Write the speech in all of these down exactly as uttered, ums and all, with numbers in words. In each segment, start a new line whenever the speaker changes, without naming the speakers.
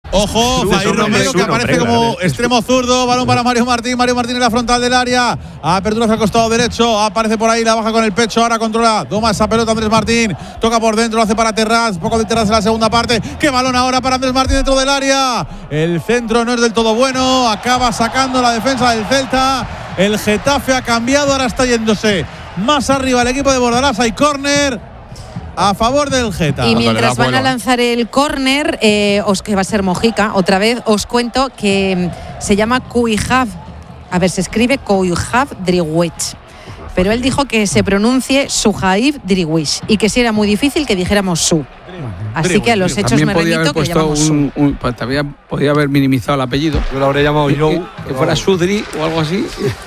Ojo, Zaire Romero que aparece como extremo zurdo. Balón para Mario Martín. Mario Martín en la frontal del área. Apertura hacia el costado derecho. Aparece por ahí, la baja con el pecho. Ahora controla, toma esa pelota Andrés Martín. Toca por dentro, lo hace para Terrats. Poco de Terrats en la segunda parte. ¡Qué balón ahora para Andrés Martín dentro del área! El centro no es del todo bueno. Acaba sacando la defensa del Celta. El Getafe ha cambiado. Ahora está yéndose más arriba el equipo de Bordalás. Hay córner a favor del Geta.
Y mientras van a lanzar el córner, eh, os, que va a ser Mojica, otra vez, os cuento que se llama Kuihav. A ver, se escribe Kuihav Driwich. Pero él dijo que se pronuncie Suhaib Driwish y que si era muy difícil que dijéramos Su. Así que a los hechos me remito que llamamos
un, un, pues, también podía haber minimizado el apellido.
Yo lo habría llamado yo.
Que, que fuera Sudri o algo así.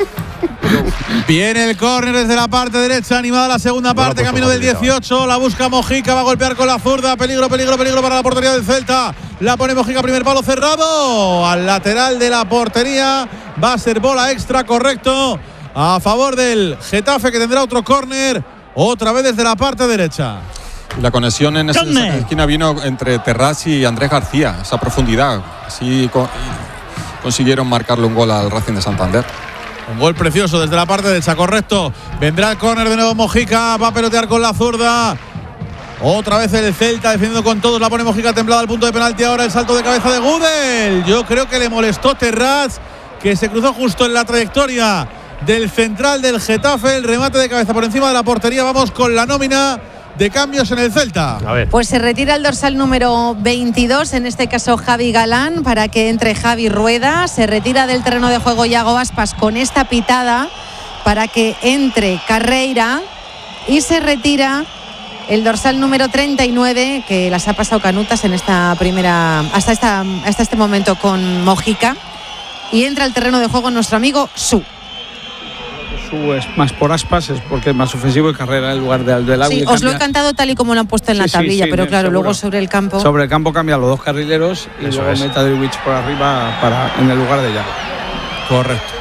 Viene el córner desde la parte derecha, animada la segunda parte, camino del dieciocho, la busca Mojica, va a golpear con la zurda, peligro, peligro, peligro para la portería del Celta, la pone Mojica, primer palo cerrado, al lateral de la portería, va a ser bola extra, correcto, a favor del Getafe, que tendrá otro córner, otra vez desde la parte derecha.
La conexión en esa esquina vino entre Terrats y Andrés García, esa profundidad, así co- consiguieron marcarle un gol al Racing de Santander.
Un gol precioso desde la parte derecha, correcto. Vendrá el córner de nuevo Mojica, va a pelotear con la zurda. Otra vez el Celta defendiendo con todos, la pone Mojica templada al punto de penalti. Ahora el salto de cabeza de Gudel. Yo creo que le molestó Terrats, que se cruzó justo en la trayectoria del central del Getafe. El remate de cabeza por encima de la portería. Vamos con la nómina de cambios en el Celta.
A ver. Pues se retira el dorsal número veintidós, en este caso Javi Galán, para que entre Javi Rueda. Se retira del terreno de juego Iago Aspas con esta pitada para que entre Carreira. Y se retira el dorsal número treinta y nueve, que las ha pasado canutas en esta primera, hasta, esta, hasta este momento con Mojica. Y entra al terreno de juego nuestro amigo Su.
Es más por Aspas, es porque es más ofensivo y Carrera en lugar del de
Sí, os lo he cantado tal y como lo han puesto en
sí,
la tablilla,
sí, sí,
pero claro,
seguro.
luego sobre el campo.
Sobre el campo cambian los dos carrileros y
Eso
luego
es.
mete a Driwich por arriba para, en el lugar de Yago.
Correcto.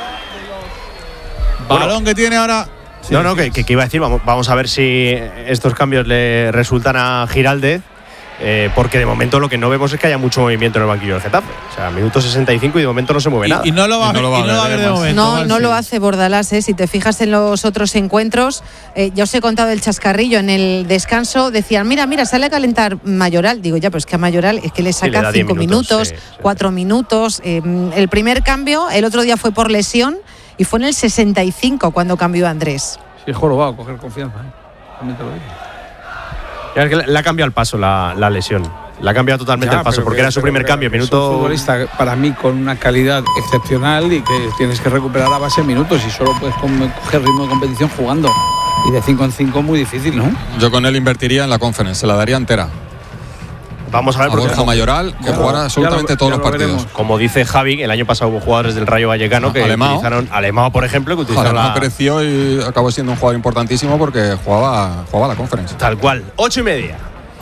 Balón bueno, que tiene ahora.
Sí, no, no, que, que, que iba a decir, vamos, vamos a ver si estos cambios le resultan a Giraldez. Eh, porque de momento lo que no vemos es que haya mucho movimiento en el banquillo del Getafe. O sea, minuto sesenta y cinco y de momento no se mueve
y,
nada.
Y no lo va, y no lo va, y no lo va a ver de momento.
No,
mal,
no
sí.
lo hace Bordalás, ¿eh? Si te fijas en los otros encuentros, eh, ya os he contado el chascarrillo. En el descanso decían, mira, mira, sale a calentar Mayoral. Digo, ya, pero es que a Mayoral es que le saca
sí,
cinco minutos,
sí, sí,
cuatro
sí.
minutos. Eh, el primer cambio, el otro día fue por lesión y fue en el sesenta y cinco cuando cambió a Andrés.
Sí, jorobado a coger confianza, ¿eh? También te lo digo.
Ya, es que le ha cambiado el paso la, la lesión. Le ha cambiado totalmente
Ya,
el paso,
pero
porque
que,
era su
pero,
primer
pero,
cambio.
Es un
Minuto.
futbolista para mí con una calidad excepcional y que tienes que recuperar a base de minutos y solo puedes coger ritmo de competición jugando. Y de cinco en cinco muy difícil, ¿no?
Yo con él invertiría en la Conference, se la daría entera.
Vamos a ver,
a
porque
Borja Mayoral, que jugara absolutamente
lo,
todos los
lo
partidos.
veremos.
Como dice Javi, el año pasado hubo jugadores del Rayo Vallecano
Ah,
que
Alemão.
utilizaron Alemão, por ejemplo, que utilizaron
Alemão
la,
creció y acabó siendo un jugador importantísimo porque jugaba, jugaba la Conference.
tal cual. Ocho y media.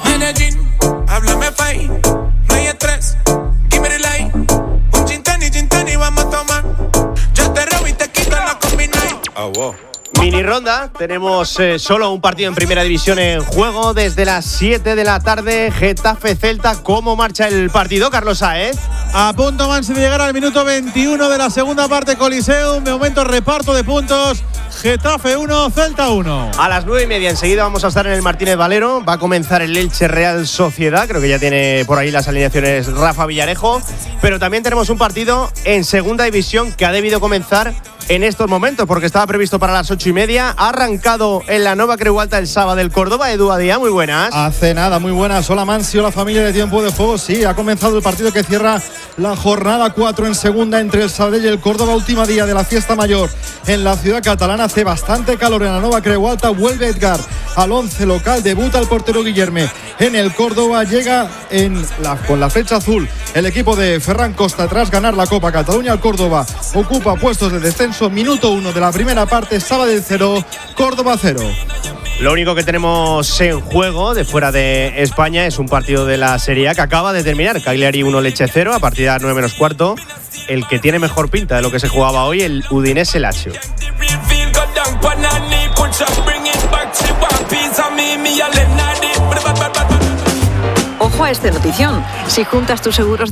Háblame fine, no hay estrés, give me the light. Un gin tonic, gin tonic vamos a tomar. Yo te robo y te quito la combination. Oh, wow.
Mini ronda, tenemos eh, solo un partido en primera división en juego desde las siete de la tarde. Getafe Celta, ¿cómo marcha el partido, Carlos Saez?
A punto Mansi de llegar al minuto veintiuno de la segunda parte, Coliseum. De momento reparto de puntos. Getafe uno, Celta uno.
A las nueve y media enseguida vamos a estar en el Martínez Valero. Va a comenzar el Elche Real Sociedad. Creo que ya tiene por ahí las alineaciones Rafa Villarejo. Pero también tenemos un partido en segunda división que ha debido comenzar en estos momentos, porque estaba previsto para las ocho y media. Ha arrancado en la Nova Creu Alta el sábado del Córdoba. Edu Adía, muy buenas.
Hace nada, muy buenas. Hola Mansi, hola familia de Tiempo de Juego. Sí, ha comenzado el partido que cierra la jornada cuatro en segunda entre el Sabadell y el Córdoba. Última día de la fiesta mayor en la ciudad catalana. Hace bastante calor en la Nova Creu Alta. Vuelve Edgar al once local. Debuta el portero Guillerme en el Córdoba. Llega en la, con la flecha azul el equipo de Ferran Costa tras ganar la Copa Cataluña. El Córdoba ocupa puestos de descenso. Minuto uno de la primera parte. Sabadell cero, Córdoba cero.
Lo único que tenemos en juego de fuera de España es un partido de la Serie A que acaba de terminar. Cagliari uno, Lecce cero, a partir de las nueve menos cuarto. El que tiene mejor pinta de lo que se jugaba hoy, el Udinese Lazio.
Ojo a esta notición. Si juntas tus seguros